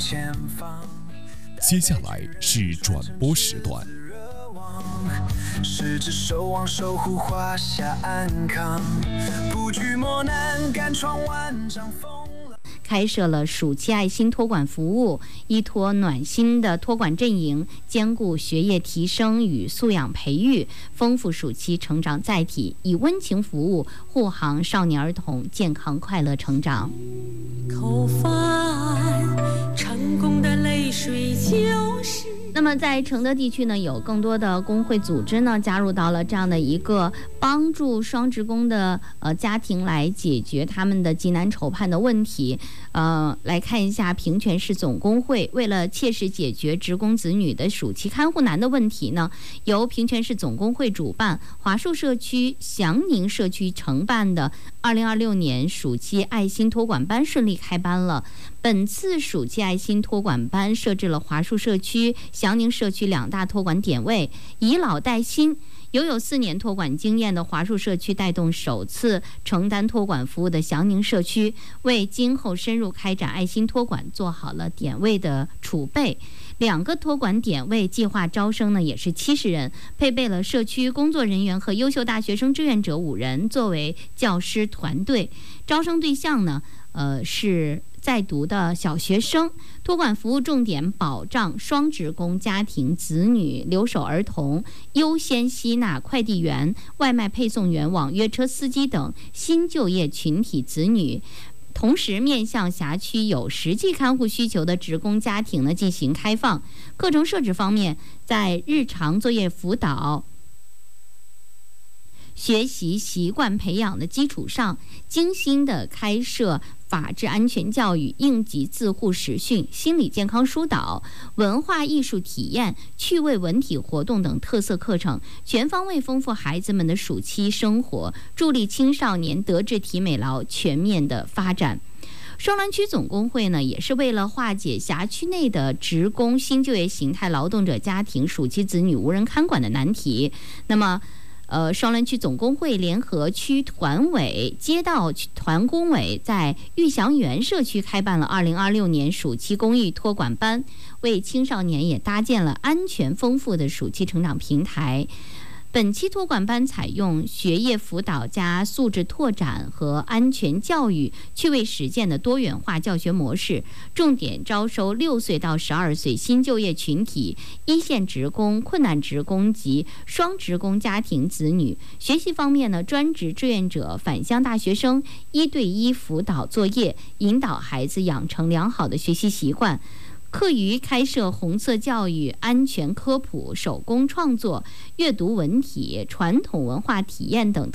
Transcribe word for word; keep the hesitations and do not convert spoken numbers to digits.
接下来是转播时段。 十指守望，守护华夏安康，不惧磨难，敢闯万丈风浪。 开设了暑期爱心托管服务，依托暖心的托管阵营，兼顾学业提升与素养培育，丰富暑期成长载体，以温情服务护航少年儿童健康快乐成长。 口饭成功的泪水就是那么在承德地区呢，有更多的工会组织呢加入到了这样的一个帮助双职工的呃家庭来解决他们的急难愁盼的问题。呃，来看一下平泉市总工会为了切实解决职工子女的暑期看护难的问题呢，由平泉市总工会主办，华树社区祥宁社区承办的二零二六年暑期爱心托管班顺利开班了。本次暑期爱心托管班设置了华树社区、祥宁社区两大托管点位，以老带新。拥有四年托管经验的华树社区带动首次承担托管服务的祥宁社区，为今后深入开展爱心托管做好了点位的储备。两个托管点位计划招生呢，也是七十人，配备了社区工作人员和优秀大学生志愿者五人作为教师团队。招生对象呢，呃是在读的小学生。托管服务重点保障双职工家庭子女、留守儿童，优先吸纳快递员、外卖配送员、网约车司机等新就业群体子女。同时面向辖区有实际看护需求的职工家庭呢进行开放。课程设置方面，在日常作业辅导、学习习惯培养的基础上，精心的开设法治安全教育、应急自护实训、心理健康疏导、文化艺术体验、趣味文体活动等特色课程，全方位丰富孩子们的暑期生活，助力青少年德智体美劳全面的发展。双兰区总工会呢，也是为了化解辖区内的职工新就业形态劳动者家庭暑期子女无人看管的难题，那么呃，双兰区总工会联合区团委、街道团工委在玉祥园社区开办了二零二六年暑期公益托管班，为青少年也搭建了安全丰富的暑期成长平台。本期托管班采用学业辅导加素质拓展和安全教育、趣味实践的多元化教学模式，重点招收六岁到十二岁新就业群体、一线职工、困难职工及双职工家庭子女。学习方面呢，专职志愿者、返乡大学生一对一辅导作业，引导孩子养成良好的学习习惯。课余开设红色教育、安全科普、手工创作、阅读文体、传统文化体验等